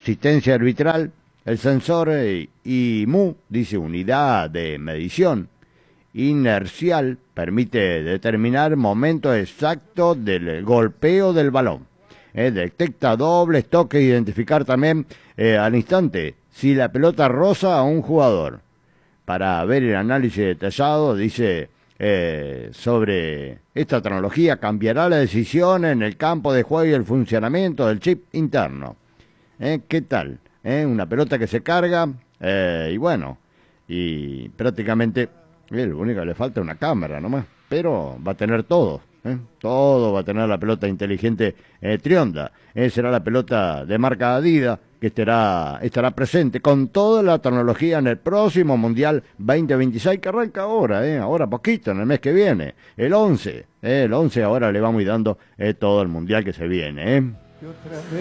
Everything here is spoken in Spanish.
asistencia arbitral, el sensor IMU, dice unidad de medición inercial, permite determinar momento exacto del golpeo del balón. Detecta dobles toques, identificar también al instante si la pelota roza a un jugador. Para ver el análisis detallado, dice sobre esta tecnología, cambiará la decisión en el campo de juego y el funcionamiento del chip interno. ¿Qué tal? Una pelota que se carga y bueno, y prácticamente lo único que le falta es una cámara nomás, pero va a tener todo. Todo va a tener la pelota inteligente Trionda. Será la pelota de marca Adidas que estará presente con toda la tecnología en el próximo Mundial 2026 que arranca ahora, ahora poquito, en el mes que viene, el 11 ahora le vamos dando todo el Mundial que se viene.